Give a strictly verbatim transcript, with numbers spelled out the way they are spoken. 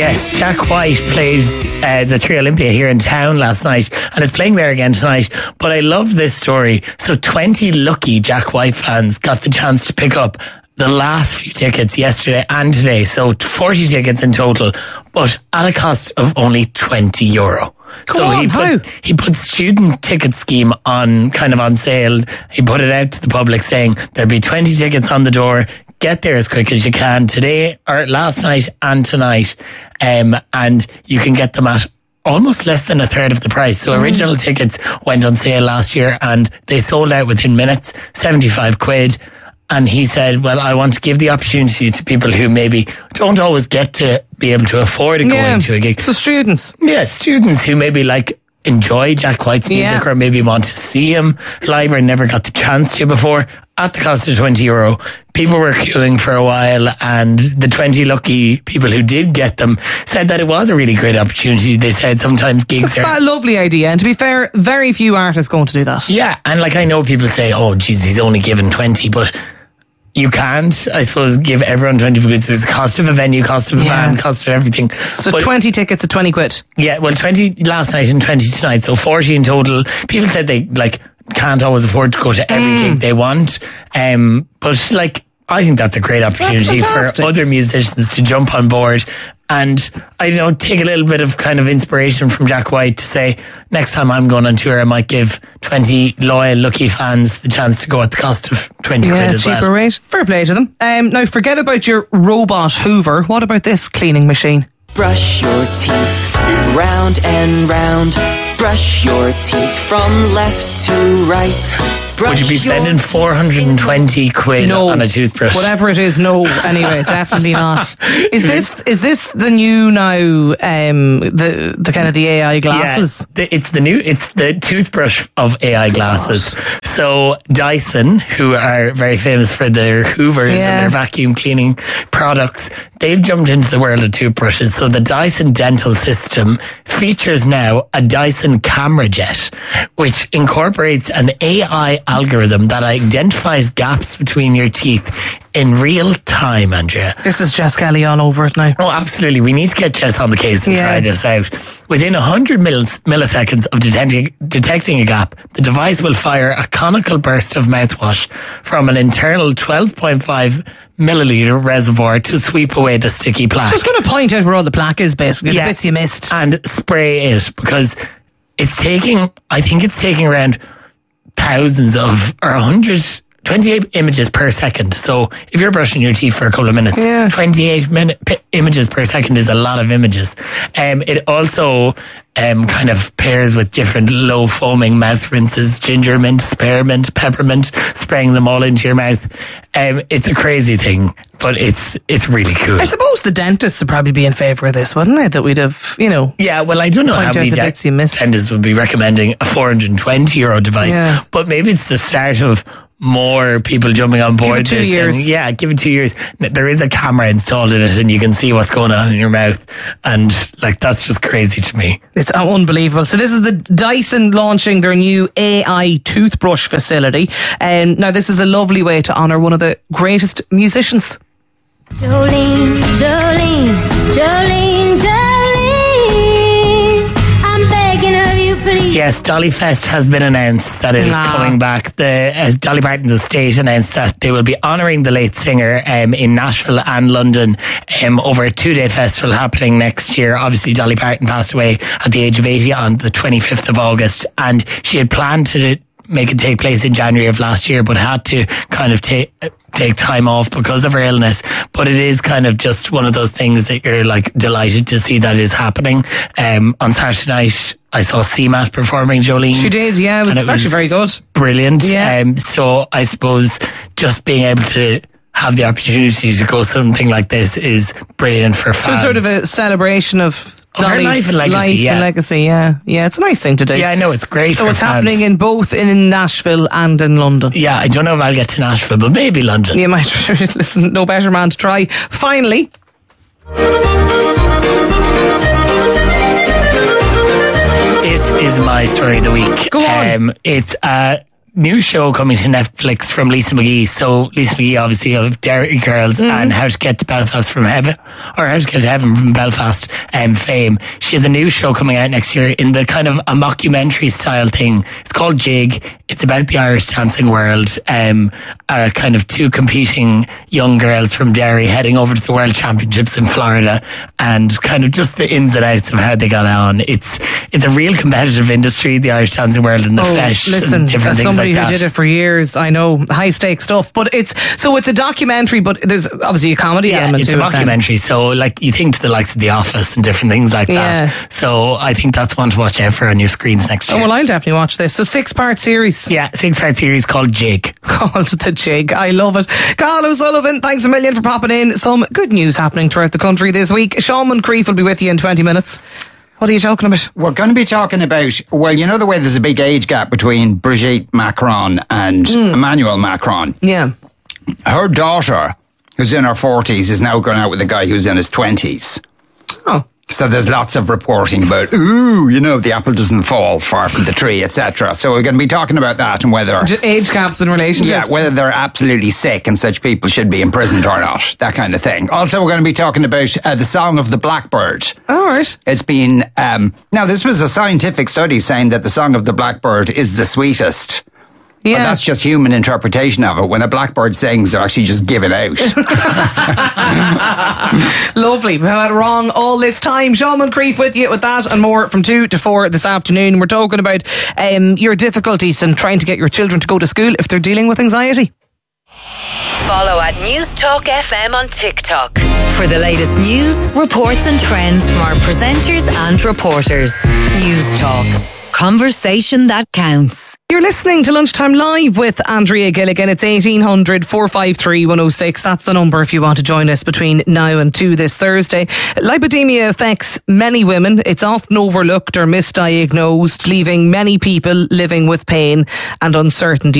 Yes, Jack White played uh, the Three Olympia here in town last night and is playing there again tonight. But I love this story. So twenty lucky Jack White fans got the chance to pick up the last few tickets yesterday and today. So forty tickets in total, but at a cost of only twenty euro. Go so on, he put, how? he put student ticket scheme on, kind of on sale. He put it out to the public saying there'll be twenty tickets on the door. Get there as quick as you can today or last night and tonight. Um, and you can get them at almost less than a third of the price. So original tickets went on sale last year and they sold out within minutes, seventy-five quid. And he said, well, I want to give the opportunity to people who maybe don't always get to be able to afford to Yeah. going to a gig. So students. Yeah, students who maybe like enjoy Jack White's music Yeah. or maybe want to see him live or never got the chance to before, at the cost of twenty euro. People were queuing for a while, and the twenty lucky people who did get them said that it was a really great opportunity. They said sometimes gigs It's a are... fa- lovely idea. And to be fair, very few artists going to do that. Yeah, and like I know people say, oh, geez, he's only given twenty, but you can't, I suppose, give everyone twenty because there's the cost of a venue, cost of a Yeah. van, cost of everything. So But- twenty tickets at twenty quid. Yeah, well, twenty last night and twenty tonight, so forty in total. People said they like can't always afford to go to every Mm. gig they want, um, but like I think that's a great opportunity for fantastic. other musicians to jump on board and I don't know, take a little bit of kind of inspiration from Jack White to say next time I'm going on tour I might give twenty loyal lucky fans the chance to go at the cost of twenty Yeah, quid as cheaper well. rate. Fair play to them. Um, now, forget about your robot Hoover. What about this cleaning machine? Brush your teeth round and round. Brush your teeth from left to right. Brush Would you be your spending four hundred twenty quid No, on a toothbrush? whatever it is, no. Anyway, definitely not. Is this is this the new now? Um, the the kind of the A I glasses. Yeah, the, it's the new, it's the toothbrush of A I glasses. So Dyson, who are very famous for their Hoovers Yeah. and their vacuum cleaning products, they've jumped into the world of toothbrushes. So the Dyson dental system features now a Dyson Camera Jet, which incorporates an A I algorithm that identifies gaps between your teeth in real time, Andrea. This is Jess Kelly all over it now. Oh, absolutely. We need to get Jess on the case and Yeah. try this out. Within one hundred millis- milliseconds of detecting, detecting a gap, the device will fire a conical burst of mouthwash from an internal twelve point five milliliter reservoir to sweep away the sticky plaque. Just going to point out where all the plaque is, basically. The Yeah. bits you missed. And spray it because it's taking, I think it's taking around thousands of, or one hundred, twenty-eight images per second. So if you're brushing your teeth for a couple of minutes, Yeah. twenty-eight minute, p- images per second is a lot of images. Um, it also um, kind of pairs with different low foaming mouth rinses, ginger mint, spearmint, peppermint, spraying them all into your mouth. Um, it's a crazy thing, but it's it's really cool. I suppose the dentists would probably be in favour of this, wouldn't they? That we'd have, you know. Yeah, well, I don't know Point how out many the de- bits you missed. dentists would be recommending a four hundred twenty euro device, Yeah. but maybe it's the start of more people jumping on board. it two this years. And yeah, give it two years. There is a camera installed in it and you can see what's going on in your mouth. And like, that's just crazy to me. It's unbelievable. So this is the Dyson launching their new A I toothbrush facility. And now this is a lovely way to honour one of the greatest musicians. Jolene, Jolene, Jolene, Jolene, I'm begging of you, please. Yes, Dolly Fest has been announced that it is Ah. coming back. The as Dolly Parton's estate announced that they will be honouring the late singer um, in Nashville and London um, over a two-day festival happening next year. Obviously, Dolly Parton passed away at the age of eighty on the twenty-fifth of August, and she had planned to make it take place in January of last year, but had to kind of take take time off because of her illness. But it is kind of just one of those things that you're like delighted to see that is happening. Um, on Saturday night, I saw C MAT performing Jolene. She did, yeah. It was and actually very good. Brilliant. Yeah. Um, so I suppose just being able to have the opportunity to go something like this is brilliant for So fans. sort of a celebration of Of her Dolly's life and legacy, life yeah. and legacy, yeah. Yeah, it's a nice thing to do. Yeah, I know, it's great So for it's fans. happening in both in Nashville and in London. Yeah, I don't know if I'll get to Nashville, but maybe London. You might listen, no better man to try. Finally, This is my story of the week. Go on. Um, it's a new show coming to Netflix from Lisa McGee. So Lisa McGee, obviously, of Dairy Girls mm-hmm. and How to Get to Belfast from Heaven, or How to Get to Heaven from Belfast um, fame. She has a new show coming out next year in the kind of a mockumentary style thing. It's called Jig. It's about the Irish dancing world. Um, uh, kind of two competing young girls from Derry heading over to the World Championships in Florida, and kind of just the ins and outs of how they got on. It's it's a real competitive industry, the Irish dancing world, and the oh, fesh listen, and different as things somebody like that. who did it for years, I know high stakes stuff. But it's so it's a documentary, but there's obviously a comedy yeah, element it's to a it. It's a mockumentary, so like you think to the likes of The Office and different things like yeah. that. So I think that's one to watch out for on your screens next year. Oh, well, I'll definitely watch this. So six part series. Yeah, six part series called Jig. Called The Jig. I love it. Carl O'Sullivan, thanks a million for popping in. Some good news happening throughout the country this week. Sean Moncrief will be with you in twenty minutes. What are you talking about? We're going to be talking about, well, you know the way there's a big age gap between Brigitte Macron and mm. Emmanuel Macron? Yeah. Her daughter, who's in her forties, is now going out with a guy who's in his twenties. Oh. So there's lots of reporting about, ooh, you know, the apple doesn't fall far from the tree, et cetera. So we're going to be talking about that and whether... Age gaps in relationships. Yeah, whether they're absolutely sick and such people should be imprisoned or not. That kind of thing. Also, we're going to be talking about uh, the Song of the Blackbird. All right. It's been... Um, now, this was a scientific study saying that the Song of the Blackbird is the sweetest. Yeah. But that's just human interpretation of it. When a blackbird sings, they're actually just giving out. Lovely. We had it wrong all this time. Sean Moncrief with you with that and more from two to four this afternoon. We're talking about um, your difficulties in trying to get your children to go to school if they're dealing with anxiety. Follow at News Talk F M on TikTok for the latest news, reports and trends from our presenters and reporters. News Talk. Conversation that counts. You're listening to Lunchtime Live with Andrea Gilligan. It's eighteen hundred, four five three, one oh six. That's the number if you want to join us between now and two this Thursday. Lipodemia affects many women. It's often overlooked or misdiagnosed, leaving many people living with pain and uncertainty.